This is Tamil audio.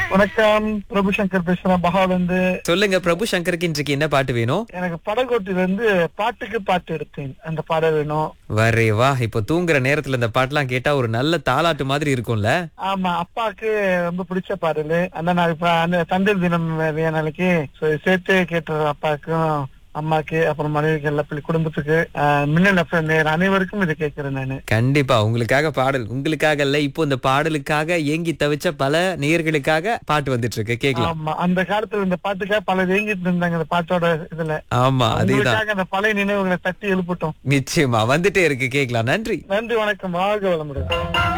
வணக்கம், பிரபு சங்கர் பேசுறேன் பஹால இருந்து. சொல்லுங்க பிரபு சங்கருக்கு இன்றைக்கு என்ன பாட்டு வேணும்? எனக்கு படகோட்டில இருந்து பாட்டுக்கு பாட்டு எடுத்தேன், அந்த பாடம் வேணும். வரே வா, இப்போ தூங்குற நேரத்துல இந்த பாட்டுலாம் கேட்டா ஒரு நல்ல தாலாட்டு மாதிரி இருக்கும்ல. ஆமா, அப்பாவுக்கு ரொம்ப பிடிச்ச பாடலு. அந்த நான் இப்ப அந்த தந்தை தினம் வேற நாளைக்கு சேர்த்து கேட்டுற அப்பாவுக்கும் அம்மாக்கு அப்புறம் மனைவிக்கு எல்லா குடும்பத்துக்கு மின்னல் நேர் அனைவருக்கும் இதை கேட்கிறேன் நானு. கண்டிப்பா உங்களுக்காக பாடல், உங்களுக்காக இல்ல, இப்போ இந்த பாடலுக்காக ஏங்கி தவிச்ச பல நேயர்களுக்காக பாட்டு வந்துட்டு இருக்கு, கேக்கலாம். ஆமா, அந்த காலத்துல இந்த பாட்டுக்காக பல ஏங்கிட்டு இருந்தாங்க இந்த பாட்டோட இதுல. ஆமா, அதேதான். உங்களுக்காக அந்த பழைய நினைவுகளை தட்டி எழுப்பட்டும். நிச்சயமா வந்துட்டே இருக்கு, கேக்கலாம். நன்றி. நன்றி, வணக்கம், வாழ்க வளமுடன்.